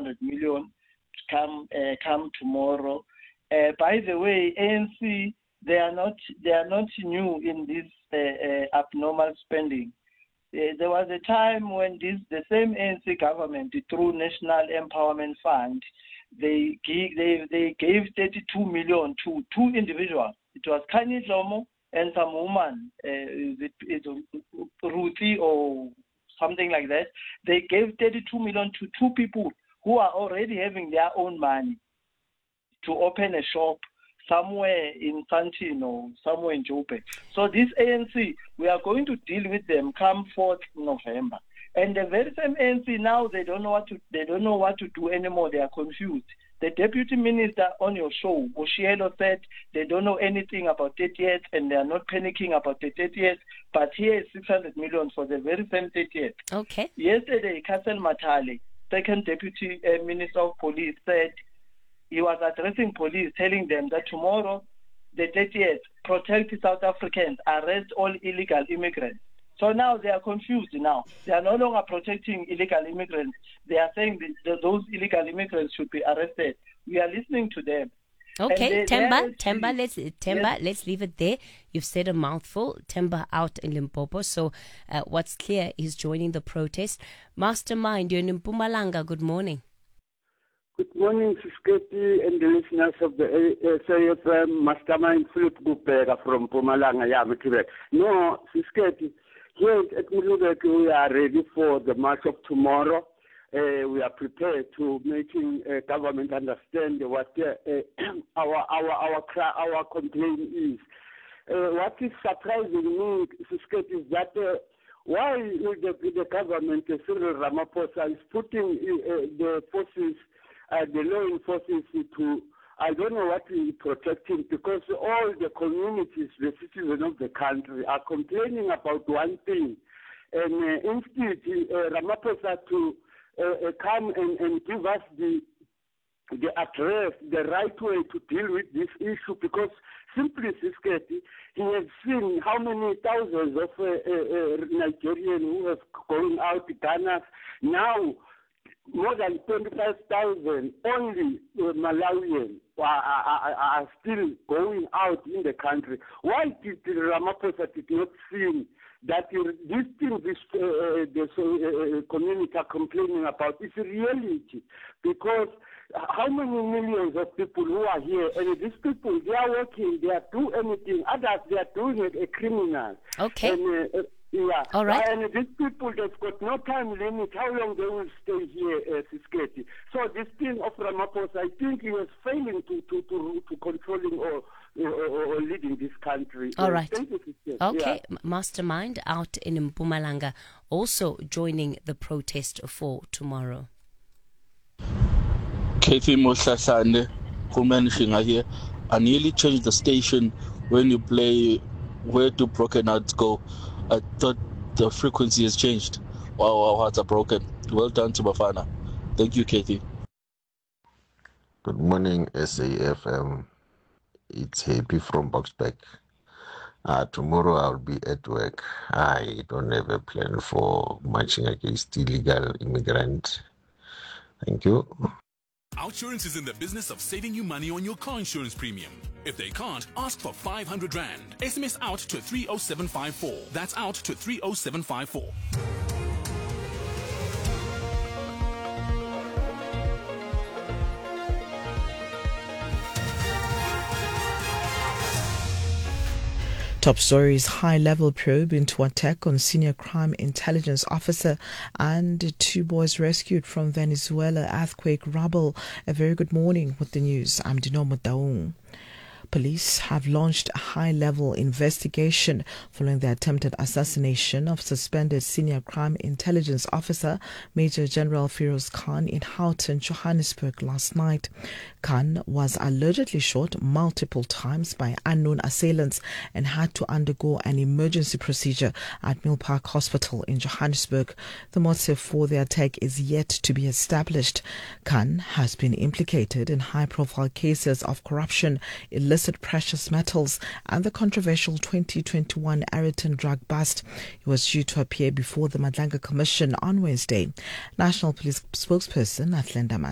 500 million come tomorrow. By the way, ANC, they are not new in this abnormal spending. There was a time when the same ANC government, through National Empowerment Fund, they gave 32 million to two individuals. It was Kanye Jomo and some woman, Ruthie or something like that. They gave 32 million to two people who are already having their own money to open a shop somewhere in Santino, somewhere in Joburg. So this ANC, we are going to deal with them come 4th November. And the very same ANC now, they don't know what to do anymore. They are confused. The deputy minister on your show, Oshielo, said they don't know anything about 30th and they are not panicking about the 30th. But here is 600 million for the very same 30th. Okay. Yesterday, Castle Matale, second deputy minister of police, said he was addressing police, telling them that tomorrow, the 30th, protect South Africans, arrest all illegal immigrants. So now they are confused now. They are no longer protecting illegal immigrants. They are saying that those illegal immigrants should be arrested. We are listening to them. Okay, Temba, let's leave it there. You've said a mouthful. Temba out in Limpopo. So what's clear is joining the protest. Mastermind, you're in Mpumalanga. Good morning. Good morning, Sisketi and the listeners of the SAFM. Mastermind Philip Gupega from Mpumalanga, Yamatibet. No, Sisketi, here at Mulubek, we are ready for the march of tomorrow. We are prepared to making government understand what our complaint is. What is surprising me, Sisketi, is that why the government, Cyril Ramaphosa, is putting the forces, the law enforcement to, I don't know what is protecting, because all the communities, the citizens of the country are complaining about one thing. And instead, Ramaphosa to come and give us the address, the right way to deal with this issue, because simply, Sisketi, he has seen how many thousands of Nigerians who have gone out to Ghana. Now, more than 25,000 only Malawians are still going out in the country. Why did Ramaphosa not see that these things the community are complaining about is a reality? Because how many millions of people who are here, and these people, they are working, they are doing anything. Others, they are doing it a criminal. Okay. And, yeah. All right. And these people, they've got no time limit how long they will stay here, Sisketi. So this thing of Ramaphosa, I think he was failing to controlling or leading this country. All right. Thank you, Sisketi. Okay. Yeah. Mastermind out in Mpumalanga, also joining the protest for tomorrow. Kathy Mosasane, Kumanishinga here. I nearly changed the station when you play Where Do Broken Hearts Go. I thought the frequency has changed. Wow, our hearts are broken. Well done to Bafana. Thank you, Katie. Good morning, SAFM. It's Happy from Boxback. Tomorrow I'll be at work. I don't have a plan for marching against illegal immigrants. Thank you. Outsurance is in the business of saving you money on your car insurance premium. If they can't, ask for 500 Rand. SMS out to 30754. That's out to 30754. Top stories: high-level probe into attack on senior crime intelligence officer and 2 boys rescued from Venezuela earthquake rubble. A very good morning with the news. I'm Dinomo Daung. Police have launched a high-level investigation following the attempted assassination of suspended senior crime intelligence officer Major General Firoz Khan in Houghton, Johannesburg last night. Khan was allegedly shot multiple times by unknown assailants and had to undergo an emergency procedure at Mill Park Hospital in Johannesburg. The motive for the attack is yet to be established. Khan has been implicated in high-profile cases of corruption, illicit precious metals and the controversial 2021 Ayrton drug bust. He was due to appear before the Madlanga Commission on Wednesday. National Police spokesperson Athlenda